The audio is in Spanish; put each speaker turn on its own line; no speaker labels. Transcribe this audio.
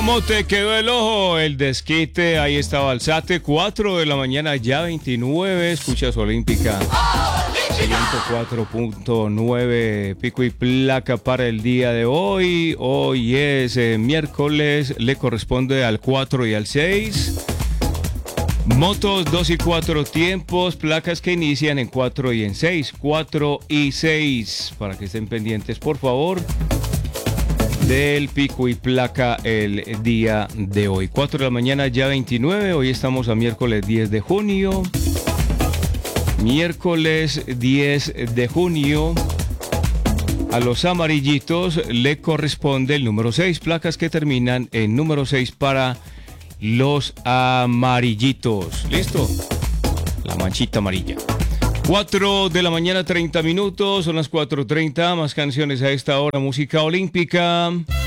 ¿Cómo te quedó el ojo? El desquite, ahí estaba Alzate, 4 de la mañana, ya 29, escuchas Olímpica. 104.9, pico y placa para el día de hoy. Hoy es miércoles, le corresponde al 4 y al 6. Motos 2 y 4 tiempos, placas que inician en 4 y en 6, 4 y 6, para que estén pendientes, por favor, del pico y placa el día de hoy. 4 de la mañana, ya 29, hoy estamos a miércoles 10 de junio. Miércoles 10 de junio. A los amarillitos le corresponde el número 6, placas que terminan en número 6 para los amarillitos. ¿Listo? La manchita amarilla. 4 de la mañana, 30 minutos, son las 4:30, más canciones a esta hora, música olímpica.